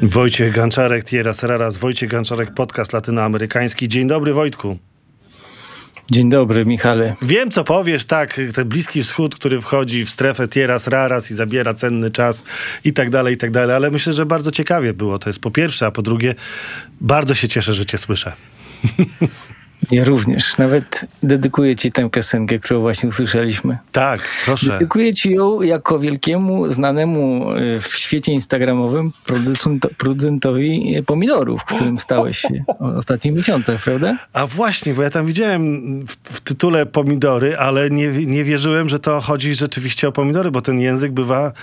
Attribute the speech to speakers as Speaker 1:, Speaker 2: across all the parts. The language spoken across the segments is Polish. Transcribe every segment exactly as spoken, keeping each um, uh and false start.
Speaker 1: Wojciech Ganczarek, Tierras Raras, Wojciech Ganczarek, podcast latynoamerykański. Dzień dobry, Wojtku.
Speaker 2: Dzień dobry, Michale.
Speaker 1: Wiem, co powiesz, tak, ten Bliski Wschód, który wchodzi w strefę Tierras Raras i zabiera cenny czas i tak dalej, i tak dalej, ale myślę, że bardzo ciekawie było. To jest po pierwsze, a po drugie, bardzo się cieszę, że cię słyszę.
Speaker 2: Ja również. Nawet dedykuję ci tę piosenkę, którą właśnie usłyszeliśmy.
Speaker 1: Tak, proszę.
Speaker 2: Dedykuję ci ją jako wielkiemu, znanemu w świecie instagramowym producentowi pomidorów, którym stałeś się w ostatnich miesiącach, prawda?
Speaker 1: A właśnie, bo ja tam widziałem w, w tytule pomidory, ale nie, nie wierzyłem, że to chodzi rzeczywiście o pomidory, bo ten język bywa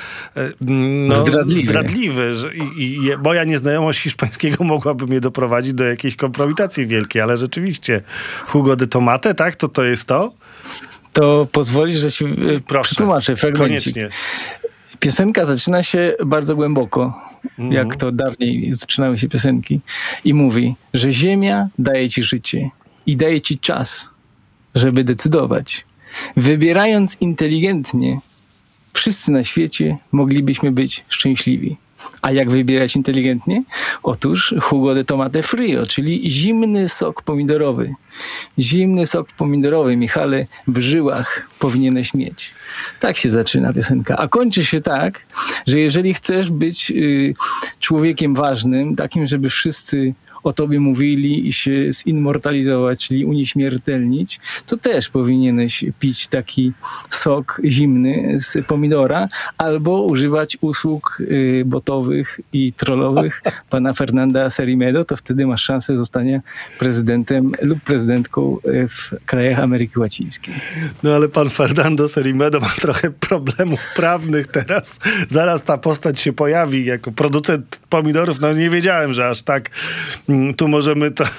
Speaker 1: no, zdradliwy. zdradliwy że, i, i moja nieznajomość hiszpańskiego mogłaby mnie doprowadzić do jakiejś kompromitacji wielkiej, ale rzeczywiście Jugo de tomate, tak? To to jest to?
Speaker 2: To pozwolisz, że ci
Speaker 1: Proszę,
Speaker 2: przetłumaczę fragmencik.
Speaker 1: Koniecznie.
Speaker 2: Piosenka zaczyna się bardzo głęboko, mm. jak to dawniej zaczynały się piosenki. I mówi, że ziemia daje ci życie i daje ci czas, żeby decydować. Wybierając inteligentnie, wszyscy na świecie moglibyśmy być szczęśliwi. A jak wybierać inteligentnie? Otóż Jugo de tomate frío, czyli zimny sok pomidorowy. Zimny sok pomidorowy, Michale, w żyłach powinieneś mieć. Tak się zaczyna piosenka. A kończy się tak, że jeżeli chcesz być y, człowiekiem ważnym, takim, żeby wszyscy o tobie mówili i się zimmortalizować, czyli unieśmiertelnić, to też powinieneś pić taki sok zimny z pomidora albo używać usług y, botowych i trollowych pana Fernanda Serimedo, to wtedy masz szansę zostania prezydentem lub prezydentką w krajach Ameryki Łacińskiej.
Speaker 1: No ale pan Fernando Serimedo ma trochę problemów prawnych teraz. Zaraz ta postać się pojawi jako producent pomidorów. No nie wiedziałem, że aż tak tu możemy to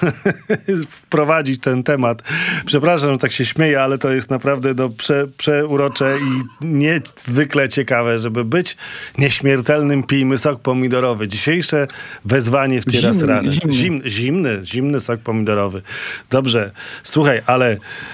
Speaker 1: wprowadzić ten temat. Przepraszam, że tak się śmieję, ale to jest naprawdę no, prze, przeurocze i niezwykle ciekawe, żeby być nieśmiertelnym, pijmy sok pomidorowy. Dzisiejsze wezwanie w Tierras Raras.
Speaker 2: Zimny,
Speaker 1: Zim, zimny, zimny sok pomidorowy. Dobrze, słuchaj, ale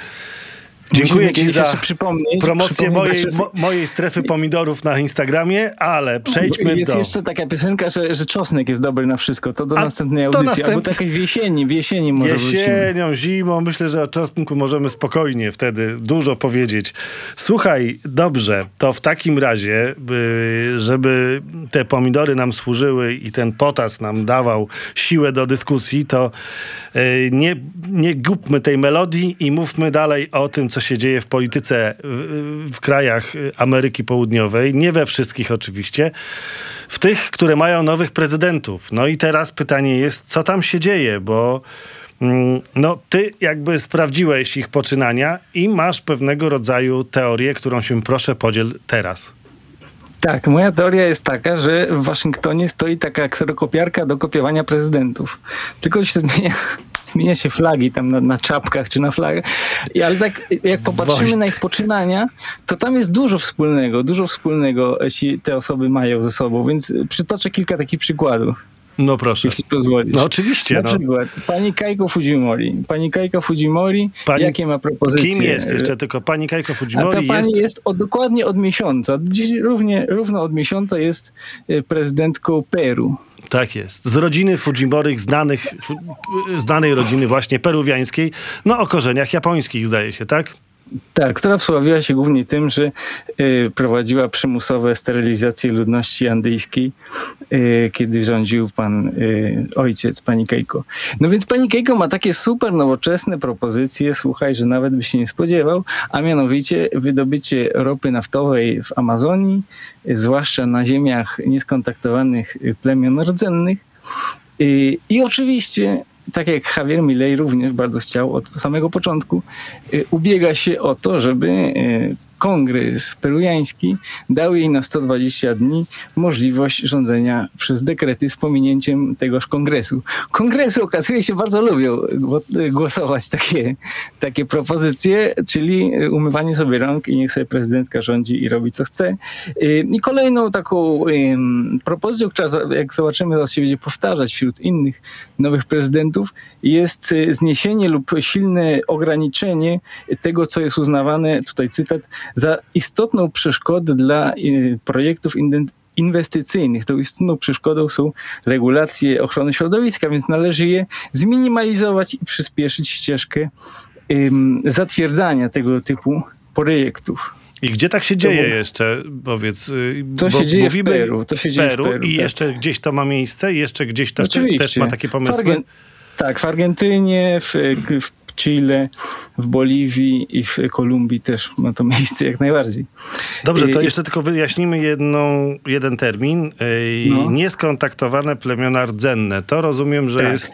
Speaker 1: dziękuję ci za promocję mojej, mo, mojej strefy pomidorów na Instagramie, ale przejdźmy
Speaker 2: jest
Speaker 1: do...
Speaker 2: Jest jeszcze taka piosenka, że, że czosnek jest dobry na wszystko. To do
Speaker 1: A
Speaker 2: następnej audycji.
Speaker 1: następ...
Speaker 2: Albo takiej w jesieni, w jesieni może
Speaker 1: Jesienią,
Speaker 2: wrócimy.
Speaker 1: zimą. Myślę, że o czosnku możemy spokojnie wtedy dużo powiedzieć. Słuchaj, dobrze, to w takim razie, żeby te pomidory nam służyły i ten potas nam dawał siłę do dyskusji, to nie, nie gubmy tej melodii i mówmy dalej o tym, co się dzieje w polityce w, w krajach Ameryki Południowej. Nie we wszystkich oczywiście. W tych, które mają nowych prezydentów. No i teraz pytanie jest, co tam się dzieje, bo mm, no, ty jakby sprawdziłeś ich poczynania i masz pewnego rodzaju teorię, którą się proszę podziel teraz.
Speaker 2: Tak, moja teoria jest taka, że w Waszyngtonie stoi taka kserokopiarka do kopiowania prezydentów. Tylko się zmienia... Zmienia się flagi tam na, na czapkach czy na flagach. I, ale tak jak popatrzymy Wojt. na ich poczynania, to tam jest dużo wspólnego. Dużo wspólnego jeśli te osoby mają ze sobą. Więc przytoczę kilka takich przykładów.
Speaker 1: No proszę.
Speaker 2: Jeśli pozwolisz.
Speaker 1: No oczywiście.
Speaker 2: Na
Speaker 1: no.
Speaker 2: przykład pani Keiko Fujimori. Pani Keiko Fujimori, pani, jakie ma propozycje?
Speaker 1: Kim jest jeszcze tylko pani Keiko Fujimori?
Speaker 2: A ta pani
Speaker 1: jest,
Speaker 2: jest od, dokładnie od miesiąca. Dziś równie, równo od miesiąca jest prezydentką Peru.
Speaker 1: Tak jest. Z rodziny Fujimorych, znanych, fu, znanej rodziny właśnie peruwiańskiej, no o korzeniach japońskich zdaje się, tak?
Speaker 2: Tak, która wsławiła się głównie tym, że y, prowadziła przymusowe sterylizacje ludności andyjskiej, y, kiedy rządził pan y, ojciec, pani Keiko. No więc pani Keiko ma takie super nowoczesne propozycje, słuchaj, że nawet by się nie spodziewał, a mianowicie wydobycie ropy naftowej w Amazonii, y, zwłaszcza na ziemiach nieskontaktowanych plemion rdzennych. Y, I oczywiście tak jak Javier Milei również bardzo chciał od samego początku, ubiega się o to, żeby Kongres peruwiański dał jej na sto dwadzieścia dni możliwość rządzenia przez dekrety z pominięciem tegoż kongresu. Kongresy okazuje się bardzo lubią głosować takie, takie propozycje, czyli umywanie sobie rąk i niech sobie prezydentka rządzi i robi co chce. I kolejną taką propozycją, która jak zobaczymy zaraz się będzie powtarzać wśród innych nowych prezydentów, jest zniesienie lub silne ograniczenie tego, co jest uznawane, tutaj cytat, za istotną przeszkodę dla projektów inwestycyjnych tą istotną przeszkodą są regulacje ochrony środowiska, więc należy je zminimalizować i przyspieszyć ścieżkę ym, zatwierdzania tego typu projektów.
Speaker 1: I gdzie tak się dzieje jeszcze, powiedz?
Speaker 2: To się dzieje w Peru. To się dzieje w Peru.
Speaker 1: I
Speaker 2: tak.
Speaker 1: jeszcze gdzieś to ma miejsce? I jeszcze gdzieś to też ma takie pomysły?
Speaker 2: W Argen- tak, w Argentynie, w, w Chile, w Boliwii i w Kolumbii też ma to miejsce jak najbardziej.
Speaker 1: Dobrze, to jeszcze tylko wyjaśnimy jedną, jeden termin. No. Nieskontaktowane plemiona rdzenne. To rozumiem, że tak. jest,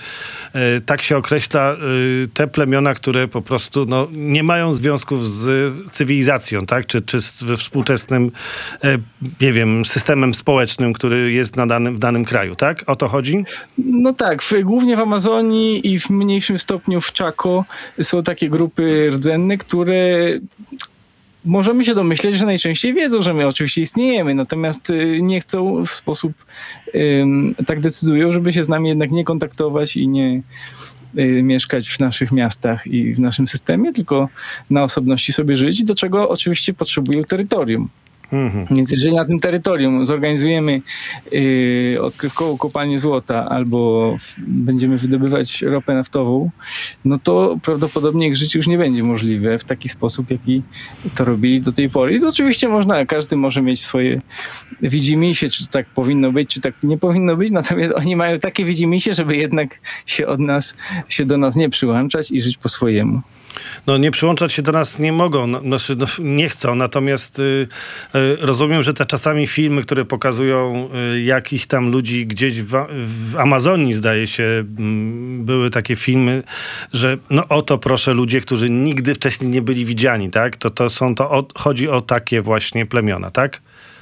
Speaker 1: tak się określa te plemiona, które po prostu no, nie mają związków z cywilizacją, tak? Czy, czy ze współczesnym, nie wiem, systemem społecznym, który jest na danym, w danym kraju, tak? O to chodzi?
Speaker 2: No tak, w, głównie w Amazonii i w mniejszym stopniu w Chaco są takie grupy rdzenne, które możemy się domyśleć, że najczęściej wiedzą, że my oczywiście istniejemy, natomiast nie chcą w sposób um, tak decydują, żeby się z nami jednak nie kontaktować i nie y, mieszkać w naszych miastach i w naszym systemie, tylko na osobności sobie żyć, do czego oczywiście potrzebują terytorium. Mhm. Więc jeżeli na tym terytorium zorganizujemy yy, odkrywkową kopalnię złota albo w, będziemy wydobywać ropę naftową, no to prawdopodobnie ich życie już nie będzie możliwe w taki sposób, jaki to robili do tej pory. I to oczywiście można, każdy może mieć swoje widzimisię, czy tak powinno być, czy tak nie powinno być, natomiast oni mają takie widzimisię, żeby jednak się od nas, się do nas nie przyłączać i żyć po swojemu.
Speaker 1: No nie przyłączać się do nas nie mogą, no, no, nie chcą, natomiast y, y, rozumiem, że te czasami filmy, które pokazują y, jakichś tam ludzi gdzieś w, w Amazonii, zdaje się, y, były takie filmy, że no oto proszę ludzie, którzy nigdy wcześniej nie byli widziani, tak? To, to są, to o, chodzi o takie właśnie plemiona, tak?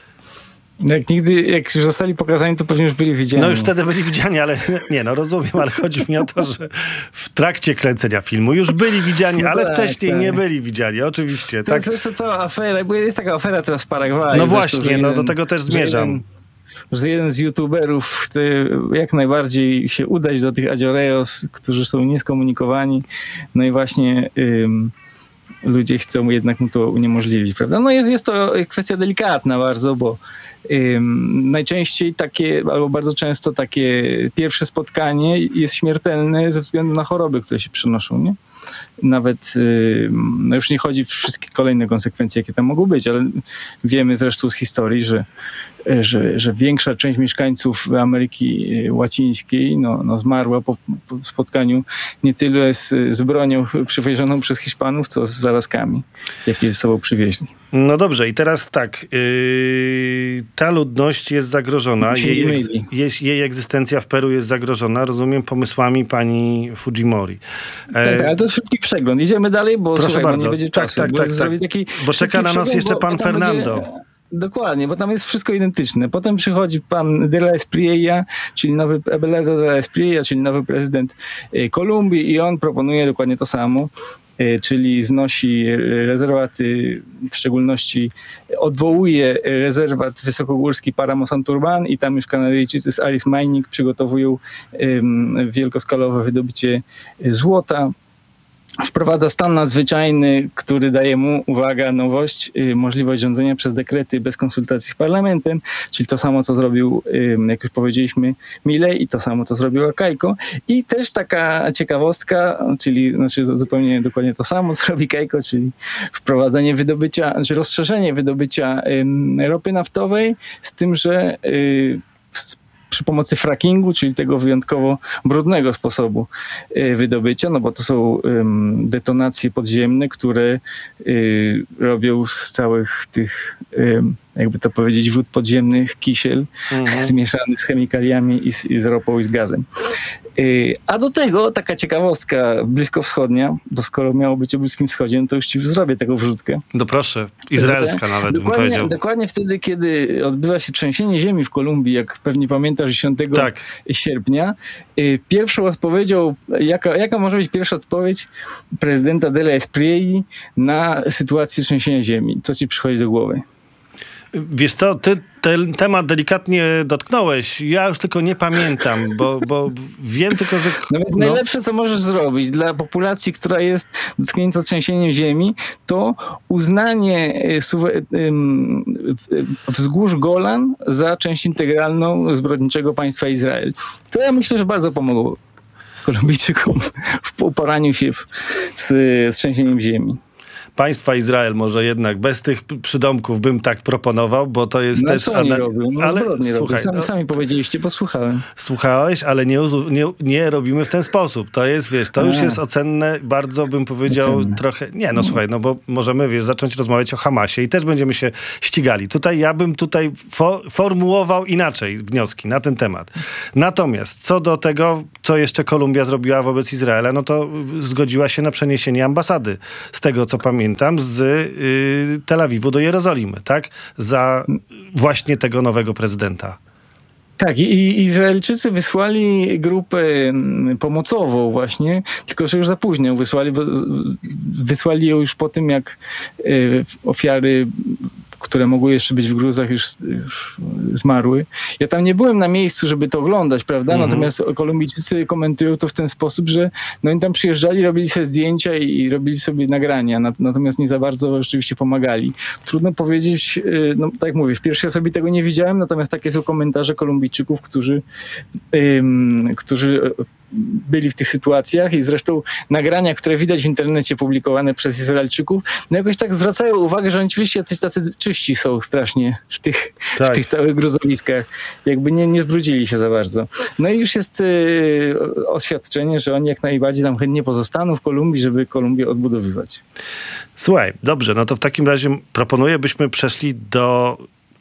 Speaker 2: Jak nigdy, jak już zostali pokazani, to pewnie już byli widziani.
Speaker 1: No już wtedy byli widziani, ale nie, no rozumiem, ale chodzi mi o to, że w trakcie kręcenia filmu już byli widziani, no ale tak, wcześniej tak. nie byli widziani, oczywiście.
Speaker 2: To
Speaker 1: tak.
Speaker 2: jest jeszcze cała afera, bo jest taka afera teraz w Paragwaju.
Speaker 1: No właśnie, zresztą, no jeden, do tego też zmierzam.
Speaker 2: Że jeden, że jeden z youtuberów chce jak najbardziej się udać do tych Adziorejos, którzy są nieskomunikowani, no i właśnie... Ym, ludzie chcą jednak mu to uniemożliwić, prawda? No jest, jest to kwestia delikatna bardzo, bo ym, najczęściej takie, albo bardzo często takie pierwsze spotkanie jest śmiertelne ze względu na choroby, które się przenoszą, nie? Nawet, ym, no już nie chodzi o wszystkie kolejne konsekwencje, jakie tam mogą być, ale wiemy zresztą z historii, że Że, że większa część mieszkańców Ameryki Łacińskiej no, no zmarła po, po spotkaniu nie tyle z, z bronią przywieżoną przez Hiszpanów, co z zarazkami, jakie ze sobą przywieźli.
Speaker 1: No dobrze, i teraz tak, yy, ta ludność jest zagrożona, jej, eks, jej, jej egzystencja w Peru jest zagrożona, rozumiem, pomysłami pani Fujimori.
Speaker 2: E... Tak, ale to jest szybki przegląd. Idziemy dalej, bo
Speaker 1: proszę
Speaker 2: słuchaj,
Speaker 1: bardzo.
Speaker 2: Bo nie będzie
Speaker 1: tak,
Speaker 2: czasu.
Speaker 1: tak, tak, tak.
Speaker 2: Taki
Speaker 1: bo czeka na nas jeszcze pan Fernando. Będzie...
Speaker 2: Dokładnie, bo tam jest wszystko identyczne. Potem przychodzi pan de la Espriella, czyli nowy Abelardo de la Espriella, czyli nowy prezydent Kolumbii i on proponuje dokładnie to samo, czyli znosi rezerwaty, w szczególności odwołuje rezerwat wysokogórski Paramo Santurban i tam już Kanadyjczycy z Alice Mining przygotowują wielkoskalowe wydobycie złota. Wprowadza stan nadzwyczajny, który daje mu, uwaga, nowość, yy, możliwość rządzenia przez dekrety bez konsultacji z parlamentem, czyli to samo, co zrobił, yy, jak już powiedzieliśmy, Milei i to samo, co zrobił Keiko. I też taka ciekawostka, czyli znaczy zupełnie dokładnie to samo, co robi Keiko, czyli wprowadzenie wydobycia, znaczy rozszerzenie wydobycia yy, ropy naftowej, z tym, że yy, przy pomocy frackingu, czyli tego wyjątkowo brudnego sposobu wydobycia, no bo to są um, detonacje podziemne, które y, robią z całych tych, y, jakby to powiedzieć, wód podziemnych kisiel mhm. zmieszany z chemikaliami i z, i z ropą i z gazem. Y, a do tego taka ciekawostka bliskowschodnia, bo skoro miało być o Bliskim Wschodzie, no to już ci zrobię taką wrzutkę.
Speaker 1: No proszę, izraelska nawet bym powiedział.
Speaker 2: Dokładnie wtedy, kiedy odbywa się trzęsienie ziemi w Kolumbii, jak pewnie pamiętasz, dziesiątego tak. sierpnia, y, pierwszą odpowiedzią, jaka, jaka może być pierwsza odpowiedź prezydenta de la Esprielli na sytuację trzęsienia ziemi? Co ci przychodzi do głowy?
Speaker 1: Wiesz co, ty ten temat delikatnie dotknąłeś. Ja już tylko nie pamiętam, bo, bo wiem tylko, że...
Speaker 2: No więc no. najlepsze, co możesz zrobić dla populacji, która jest dotknięta trzęsieniem ziemi, to uznanie wzgórz Golan za część integralną zbrodniczego państwa Izrael. To ja myślę, że bardzo pomogło Kolumbijczykom w uporaniu się w, z, z trzęsieniem ziemi.
Speaker 1: Państwa Izrael może jednak bez tych przydomków bym tak proponował, bo to jest
Speaker 2: no,
Speaker 1: też...
Speaker 2: Co oni robią? No,
Speaker 1: ale
Speaker 2: słuchaj, sami, no, sami powiedzieliście, posłuchałem.
Speaker 1: Słuchałeś, ale nie, nie, nie robimy w ten sposób. To jest, wiesz, to A. już jest ocenne, bardzo bym powiedział ocenne. trochę... Nie, no, no słuchaj, no bo możemy, wiesz, zacząć rozmawiać o Hamasie i też będziemy się ścigali. Tutaj ja bym tutaj fo- formułował inaczej wnioski na ten temat. Natomiast co do tego, co jeszcze Kolumbia zrobiła wobec Izraela, no to zgodziła się na przeniesienie ambasady. Z tego, co pamiętam, Pamiętam, z y, Tel Awiwu do Jerozolimy, tak? Za właśnie tego nowego prezydenta.
Speaker 2: Tak, i Izraelczycy wysłali grupę pomocową właśnie, tylko że już za późno ją wysłali, bo wysłali ją już po tym, jak y, ofiary, które mogły jeszcze być w gruzach, już, już zmarły. Ja tam nie byłem na miejscu, żeby to oglądać, prawda? Mhm. Natomiast Kolumbijczycy komentują to w ten sposób, że no oni tam przyjeżdżali, robili sobie zdjęcia i robili sobie nagrania, natomiast nie za bardzo rzeczywiście pomagali. Trudno powiedzieć, no tak jak mówię, w pierwszej osobie tego nie widziałem, natomiast takie są komentarze Kolumbijczyków, którzy, ym, którzy byli w tych sytuacjach i zresztą nagrania, które widać w internecie publikowane przez Izraelczyków, no jakoś tak zwracają uwagę, że oni oczywiście jacyś tacy czyści są strasznie w tych, tak. w tych całych gruzowiskach. Jakby nie, nie zbrudzili się za bardzo. No i już jest y, oświadczenie, że oni jak najbardziej tam chętnie pozostaną w Kolumbii, żeby Kolumbię odbudowywać.
Speaker 1: Słuchaj, dobrze, no to w takim razie proponuję, byśmy przeszli do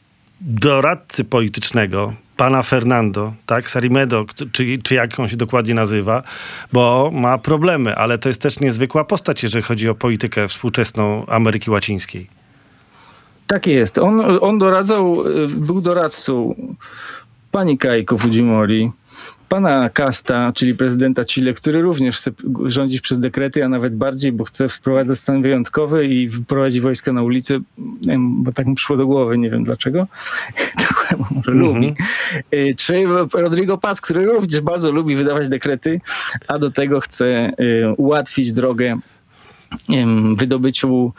Speaker 1: doradcy politycznego, pana Fernando, tak, Sarimedo, czy, czy jak on się dokładnie nazywa, bo ma problemy, ale to jest też niezwykła postać, jeżeli chodzi o politykę współczesną Ameryki Łacińskiej.
Speaker 2: Tak jest. On, on doradzał, był doradcą pani Keiko Fujimori, pana Casta, czyli prezydenta Chile, który również chce rządzić przez dekrety, a nawet bardziej, bo chce wprowadzać stan wyjątkowy i wprowadzić wojska na ulicę, bo tak mu przyszło do głowy, nie wiem dlaczego. Może mm-hmm. lubi. Czy Rodrigo Paz, który również bardzo lubi wydawać dekrety, a do tego chce ułatwić drogę wydobyciu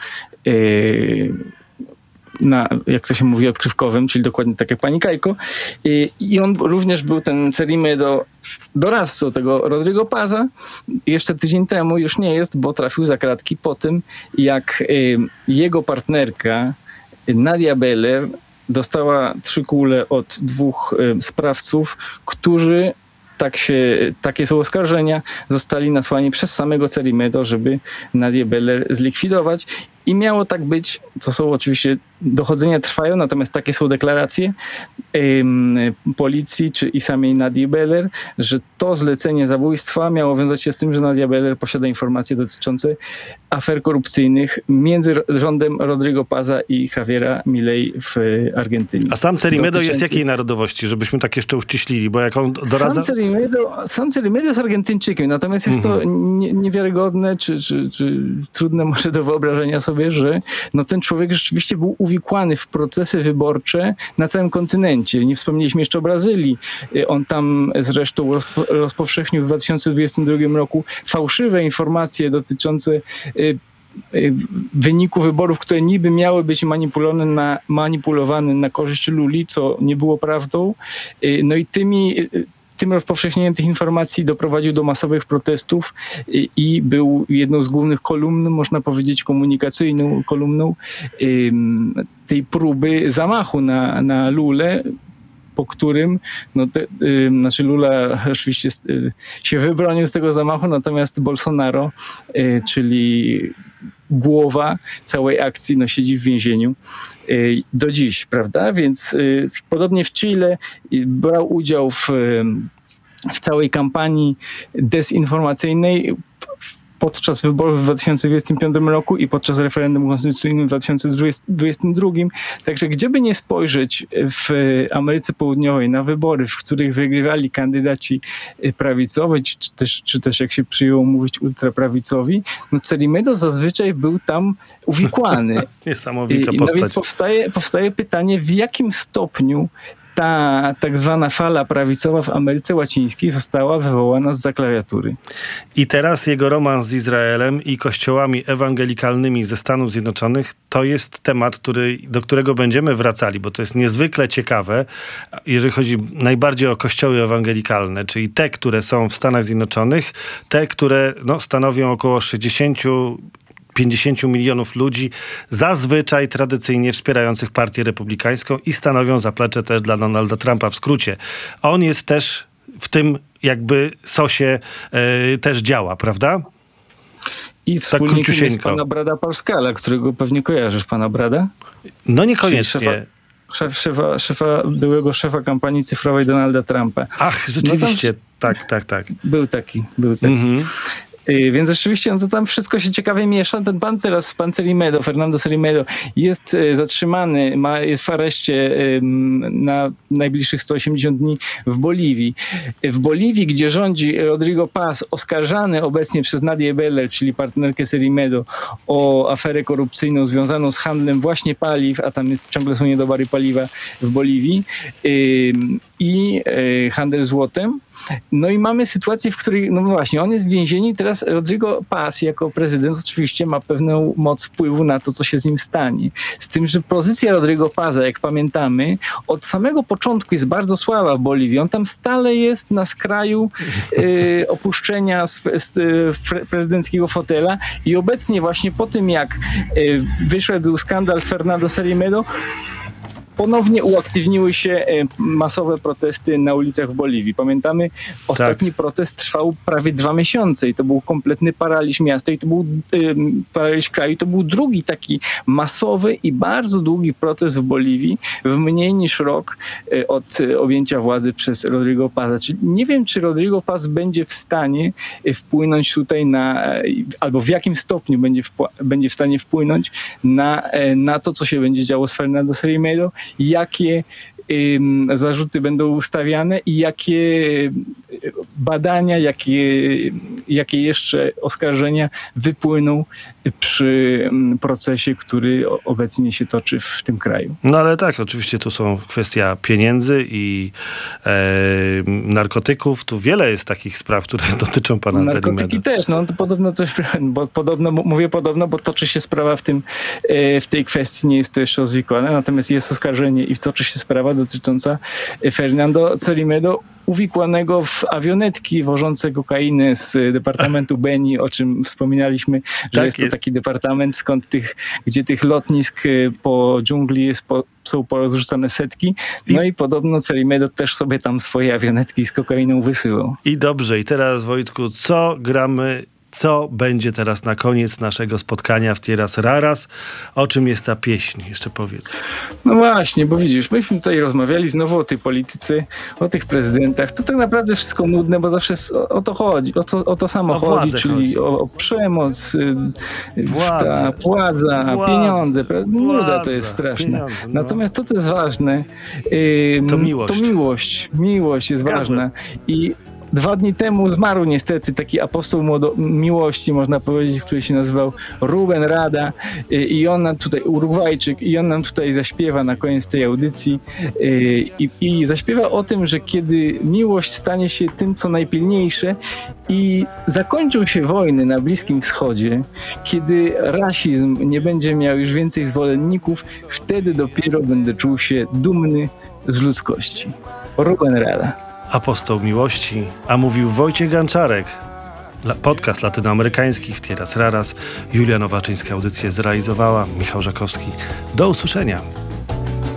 Speaker 2: na, jak to się mówi, odkrywkowym, czyli dokładnie tak jak pani Keiko. I, i on również był ten Sarimedo doradcą tego Rodrigo Paza. Jeszcze tydzień temu już nie jest, bo trafił za kratki po tym, jak y, jego partnerka Nadia Beller dostała trzy kule od dwóch y, sprawców, którzy Tak się, takie są oskarżenia, zostali nasłani przez samego Sarimedo, żeby Nadię Beller zlikwidować. I miało tak być, to są oczywiście, dochodzenia trwają, natomiast takie są deklaracje ym, policji czy i samej Nadii Beller, że to zlecenie zabójstwa miało wiązać się z tym, że Nadia Beller posiada informacje dotyczące afer korupcyjnych między rządem Rodrigo Paza i Javiera Milei w Argentynie.
Speaker 1: A sam Sarimedo dotyczący... jest jakiej narodowości, żebyśmy tak jeszcze uściślili, bo jak on doradza...
Speaker 2: Sam Sarimedo, sam Sarimedo jest Argentyńczykiem, natomiast jest mm-hmm. to nie, niewiarygodne, czy, czy, czy trudne może do wyobrażenia sobie, że no ten człowiek rzeczywiście był uwikłany w procesy wyborcze na całym kontynencie. Nie wspomnieliśmy jeszcze o Brazylii. On tam zresztą rozpo, rozpowszechnił w dwa tysiące dwudziestym drugim roku fałszywe informacje dotyczące y, y, wyniku wyborów, które niby miały być manipulowane na, manipulowane na korzyść Luli, co nie było prawdą. Y, no i tymi... Y, Tym rozpowszechnieniem tych informacji doprowadził do masowych protestów i, i był jedną z głównych kolumn, można powiedzieć komunikacyjną kolumną ym, tej próby zamachu na, na Lulę, po którym no te, y, znaczy Lula oczywiście y, się wybronił z tego zamachu, natomiast Bolsonaro, y, czyli głowa całej akcji, no siedzi w więzieniu y, do dziś, prawda? Więc y, podobnie w Chile y, brał udział w, y, w całej kampanii dezinformacyjnej, podczas wyborów w dwa tysiące dwudziestym piątym roku i podczas referendum konstytucyjnym w dwa tysiące dwudziestym drugim. Także gdzieby nie spojrzeć w Ameryce Południowej na wybory, w których wygrywali kandydaci prawicowi, czy też, czy też jak się przyjęło mówić ultraprawicowi, no Cerimedo zazwyczaj był tam uwikłany.
Speaker 1: Niesamowita
Speaker 2: I,
Speaker 1: postać.
Speaker 2: No więc powstaje, powstaje pytanie, w jakim stopniu ta tak zwana fala prawicowa w Ameryce Łacińskiej została wywołana zza klawiatury.
Speaker 1: I teraz jego romans z Izraelem i kościołami ewangelikalnymi ze Stanów Zjednoczonych to jest temat, który, do którego będziemy wracali, bo to jest niezwykle ciekawe, jeżeli chodzi najbardziej o kościoły ewangelikalne, czyli te, które są w Stanach Zjednoczonych, te, które no, stanowią około sześćdziesiąt pięćdziesięciu milionów ludzi, zazwyczaj tradycyjnie wspierających partię republikańską i stanowią zaplecze też dla Donalda Trumpa. W skrócie, on jest też w tym jakby sosie e, też działa, prawda?
Speaker 2: I wspólnikiem jest pana Brada Paskala, którego pewnie kojarzysz, pana Brada?
Speaker 1: No niekoniecznie.
Speaker 2: Szefa, szef, szefa, szefa, byłego szefa kampanii cyfrowej Donalda Trumpa.
Speaker 1: Ach, rzeczywiście. No tam, tak, tak, tak.
Speaker 2: Był taki, był taki. Mhm. Więc rzeczywiście no to tam wszystko się ciekawie miesza. Ten pan teraz, pan Cerimedo, Fernando Cerimedo jest zatrzymany, ma, jest w areszcie na najbliższych sto osiemdziesiąt dni w Boliwii. W Boliwii, gdzie rządzi Rodrigo Paz, oskarżany obecnie przez Nadię Beller, czyli partnerkę Cerimedo, o aferę korupcyjną związaną z handlem właśnie paliw, a tam jest, ciągle są niedobory paliwa w Boliwii i handel złotem. No i mamy sytuację, w której, no właśnie, on jest w więzieniu i teraz Rodrigo Paz jako prezydent oczywiście ma pewną moc wpływu na to, co się z nim stanie. Z tym, że pozycja Rodrigo Paza, jak pamiętamy, od samego początku jest bardzo słaba w Boliwii. On tam stale jest na skraju y, opuszczenia z, z, z prezydenckiego fotela i obecnie właśnie po tym, jak y, wyszedł skandal z Fernando Cerimedo, ponownie uaktywniły się masowe protesty na ulicach w Boliwii. Pamiętamy, ostatni tak. protest trwał prawie dwa miesiące i to był kompletny paraliż miasta i to był y, paraliż kraju. I to był drugi taki masowy i bardzo długi protest w Boliwii w mniej niż rok y, od y, objęcia władzy przez Rodrigo Paza. Czyli nie wiem, czy Rodrigo Paz będzie w stanie y, wpłynąć tutaj na, y, albo w jakim stopniu będzie, wpła- będzie w stanie wpłynąć na, y, na to, co się będzie działo z Fernando Cerimedo, jakie ym, zarzuty będą ustawiane i jakie badania, jakie, jakie jeszcze oskarżenia wypłyną przy procesie, który obecnie się toczy w tym kraju.
Speaker 1: No ale tak, oczywiście tu są kwestia pieniędzy i e, narkotyków. Tu wiele jest takich spraw, które dotyczą pana Cerimedo.
Speaker 2: Narkotyki też, no to podobno coś, bo podobno, mówię podobno, bo toczy się sprawa w tym, w tej kwestii, nie jest to jeszcze rozwikłane, natomiast jest oskarżenie i toczy się sprawa dotycząca Fernando Cerimedo, uwikłanego w awionetki wożące kokainę z departamentu Beni, o czym wspominaliśmy, że tak jest to jest. taki departament, skąd tych, gdzie tych lotnisk po dżungli jest po, są porozrzucane setki. No i, i podobno Cerimedo też sobie tam swoje awionetki z kokainą wysyłał.
Speaker 1: I dobrze, i teraz Wojtku, co gramy, co będzie teraz na koniec naszego spotkania w Tierras Raras? O czym jest ta pieśń? Jeszcze powiedz.
Speaker 2: No właśnie, bo widzisz, myśmy tutaj rozmawiali znowu o tej polityce, o tych prezydentach. To tak naprawdę wszystko nudne, bo zawsze o, o to chodzi, o to, o to samo o chodzi, czyli chodzi. O, o przemoc,
Speaker 1: władza,
Speaker 2: ta władza,
Speaker 1: władza
Speaker 2: pieniądze. Nuda to jest straszne. No. Natomiast to, co jest ważne, yy,
Speaker 1: to miłość.
Speaker 2: To miłość. Miłość jest Zgadłem. ważna. I Dwa dni temu zmarł niestety taki apostoł młodo- miłości, można powiedzieć, który się nazywał Ruben Rada i on nam tutaj, Urugwajczyk, i on nam tutaj zaśpiewa na koniec tej audycji i, i zaśpiewa o tym, że kiedy miłość stanie się tym, co najpilniejsze i zakończą się wojny na Bliskim Wschodzie, kiedy rasizm nie będzie miał już więcej zwolenników, wtedy dopiero będę czuł się dumny z ludzkości. Ruben Rada.
Speaker 1: Apostoł miłości, a mówił Wojciech Ganczarek. Podcast latynoamerykański w Tierras Raras. Julia Nowaczyńska audycję zrealizowała. Michał Żakowski. Do usłyszenia.